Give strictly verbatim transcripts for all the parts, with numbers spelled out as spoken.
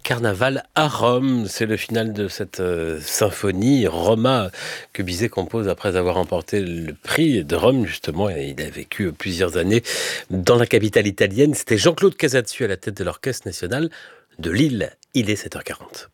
Carnaval à Rome, c'est le final de cette euh, symphonie Roma que Bizet compose après avoir remporté le prix de Rome justement. Et il a vécu plusieurs années dans la capitale italienne. C'était Jean-Claude Casatsu à la tête de l'Orchestre national de Lille. Il est sept heures quarante.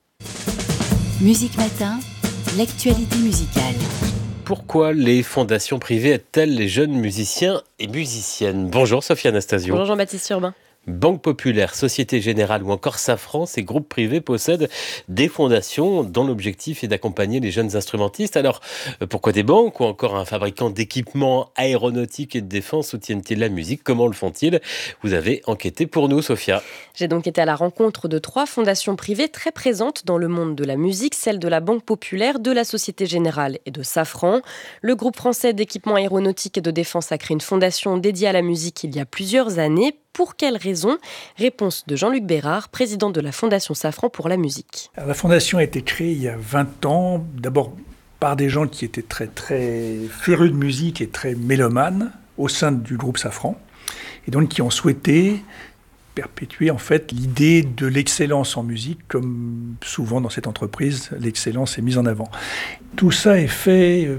Musique Matin, l'actualité musicale. Pourquoi les fondations privées aident-elles les jeunes musiciens et musiciennes ? Bonjour Sophie Anastasio. Bonjour Jean-Baptiste Urbain. Banque Populaire, Société Générale ou encore Safran, ces groupes privés possèdent des fondations dont l'objectif est d'accompagner les jeunes instrumentistes. Alors, pourquoi des banques ou encore un fabricant d'équipements aéronautiques et de défense soutiennent-ils la musique ? Comment le font-ils ? Vous avez enquêté pour nous, Sophia. J'ai donc été à la rencontre de trois fondations privées très présentes dans le monde de la musique, celle de la Banque Populaire, de la Société Générale et de Safran. Le groupe français d'équipements aéronautiques et de défense a créé une fondation dédiée à la musique il y a plusieurs années. Pour quelles raisons ? Réponse de Jean-Luc Bérard, président de la Fondation Safran pour la musique. Alors, la Fondation a été créée il y a vingt ans, d'abord par des gens qui étaient très, très férus de musique et très mélomanes au sein du groupe Safran, et donc qui ont souhaité perpétuer en fait l'idée de l'excellence en musique, comme souvent dans cette entreprise, l'excellence est mise en avant. Tout ça est fait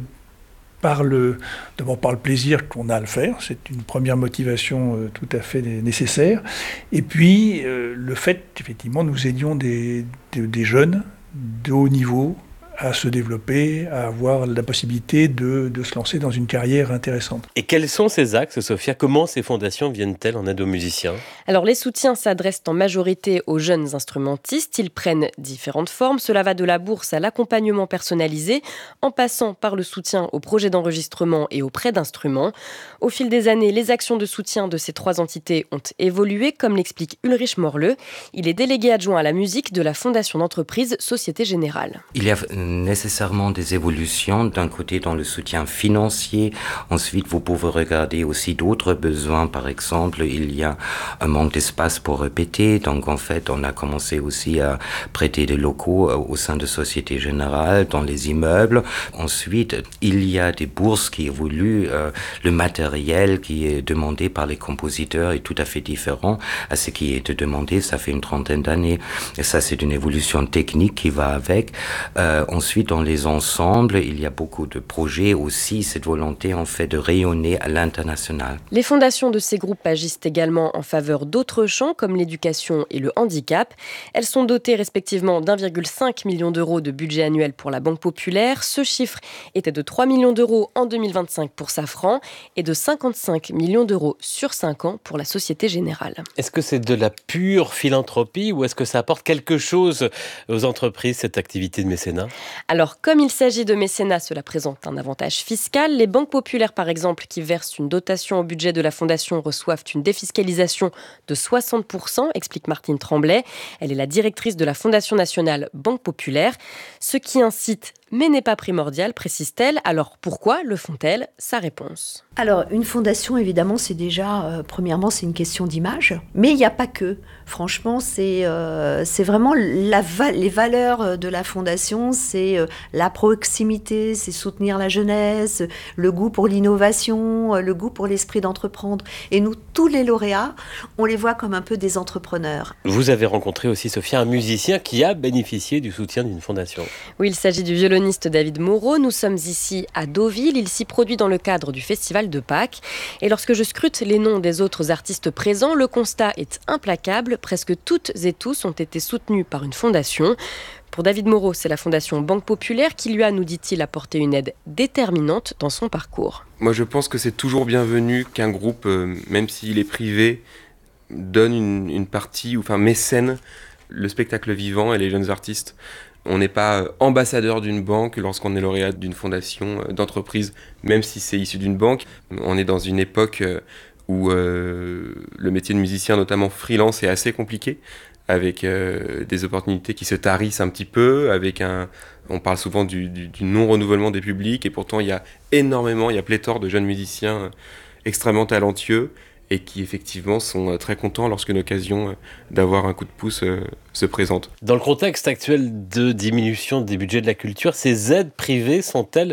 par le, d'abord par le plaisir qu'on a à le faire, c'est une première motivation euh, tout à fait nécessaire, et puis euh, le fait, effectivement, nous aidions des, des, des jeunes de haut niveau à se développer, à avoir la possibilité de, de se lancer dans une carrière intéressante. Et quels sont ces axes, Sophia ? Comment ces fondations viennent-elles en aide aux musiciens ? Alors, les soutiens s'adressent en majorité aux jeunes instrumentistes. Ils prennent différentes formes. Cela va de la bourse à l'accompagnement personnalisé, en passant par le soutien aux projets d'enregistrement et aux prêts d'instruments. Au fil des années, les actions de soutien de ces trois entités ont évolué, comme l'explique Ulrich Morle. Il est délégué adjoint à la musique de la fondation d'entreprise Société Générale. Il y a nécessairement des évolutions, d'un côté dans le soutien financier, ensuite vous pouvez regarder aussi d'autres besoins, par exemple il y a un manque d'espace pour répéter, donc en fait on a commencé aussi à prêter des locaux au sein de Société Générale, dans les immeubles. Ensuite il y a des bourses qui évoluent, euh, le matériel qui est demandé par les compositeurs est tout à fait différent à ce qui est demandé, ça fait une trentaine d'années, et ça c'est une évolution technique qui va avec. Euh, Ensuite, dans les ensembles, il y a beaucoup de projets aussi, cette volonté en fait de rayonner à l'international. Les fondations de ces groupes agissent également en faveur d'autres champs comme l'éducation et le handicap. Elles sont dotées respectivement d'un virgule cinq million d'euros de budget annuel pour la Banque Populaire. Ce chiffre était de trois millions d'euros en deux mille vingt-cinq pour Safran et de cinquante-cinq millions d'euros sur cinq ans pour la Société Générale. Est-ce que c'est de la pure philanthropie ou est-ce que ça apporte quelque chose aux entreprises, cette activité de mécénat ? Alors, comme il s'agit de mécénat, cela présente un avantage fiscal. Les banques populaires, par exemple, qui versent une dotation au budget de la Fondation, reçoivent une défiscalisation de soixante pour cent, explique Martine Tremblay. Elle est la directrice de la Fondation nationale Banque Populaire. Ce qui incite, mais n'est pas primordial, précise-t-elle. Alors, pourquoi le font-elles ? Sa réponse. Alors, une fondation, évidemment, c'est déjà, euh, premièrement, c'est une question d'image. Mais il n'y a pas que. Franchement, c'est, euh, c'est vraiment la va- les valeurs de la fondation, c'est euh, la proximité, c'est soutenir la jeunesse, le goût pour l'innovation, euh, le goût pour l'esprit d'entreprendre. Et nous, tous les lauréats, on les voit comme un peu des entrepreneurs. Vous avez rencontré aussi, Sophia, un musicien qui a bénéficié du soutien d'une fondation. Oui, il s'agit du violoniste David Moreau. Nous sommes ici à Deauville. Il s'y produit dans le cadre du Festival de Pâques. Et lorsque je scrute les noms des autres artistes présents, le constat est implacable. Presque toutes et tous ont été soutenus par une fondation. Pour David Moreau, c'est la Fondation Banque Populaire qui lui a, nous dit-il, apporté une aide déterminante dans son parcours. Moi, je pense que c'est toujours bienvenu qu'un groupe, euh, même s'il est privé, donne une, une partie, ou enfin mécène le spectacle vivant et les jeunes artistes. On n'est pas ambassadeur d'une banque lorsqu'on est lauréat d'une fondation, d'entreprise, même si c'est issu d'une banque. On est dans une époque où euh, le métier de musicien, notamment freelance, est assez compliqué, avec euh, des opportunités qui se tarissent un petit peu, avec un... On parle souvent du, du, du non-renouvellement des publics, et pourtant il y a énormément, il y a pléthore de jeunes musiciens extrêmement talentueux, et qui effectivement sont très contents lorsqu'une occasion d'avoir un coup de pouce se présente. Dans le contexte actuel de diminution des budgets de la culture, ces aides privées sont-elles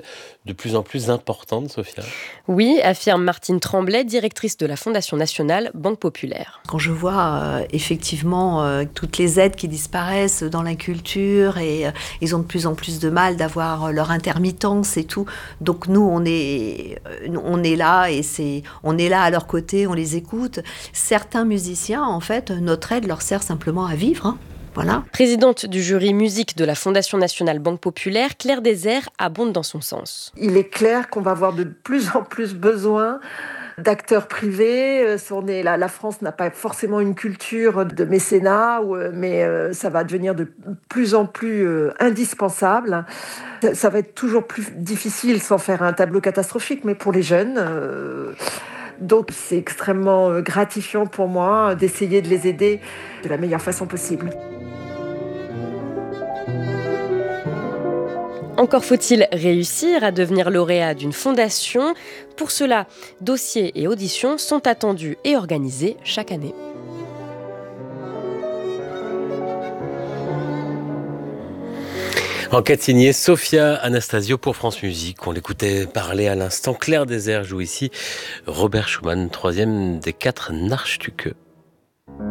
de plus en plus importante, Sophia? Oui, affirme Martine Tremblay, directrice de la Fondation nationale Banque Populaire. Quand je vois euh, effectivement euh, toutes les aides qui disparaissent dans la culture et euh, ils ont de plus en plus de mal d'avoir leur intermittence et tout. Donc nous, on est, on est là et c'est, on est là à leur côté, on les écoute. Certains musiciens, en fait, notre aide leur sert simplement à vivre. Hein. Voilà. Présidente du jury musique de la Fondation nationale Banque Populaire, Claire Désert abonde dans son sens. Il est clair qu'on va avoir de plus en plus besoin d'acteurs privés. On est là, la France n'a pas forcément une culture de mécénat, mais ça va devenir de plus en plus indispensable. Ça va être toujours plus difficile sans faire un tableau catastrophique, mais pour les jeunes... Donc c'est extrêmement gratifiant pour moi d'essayer de les aider de la meilleure façon possible. Encore faut-il réussir à devenir lauréat d'une fondation. Pour cela, dossiers et auditions sont attendus et organisés chaque année. Enquête signée Sophia Anastasio pour France Musique. On l'écoutait parler à l'instant. Claire Désert joue ici Robert Schumann, troisième des quatre Nachstücke.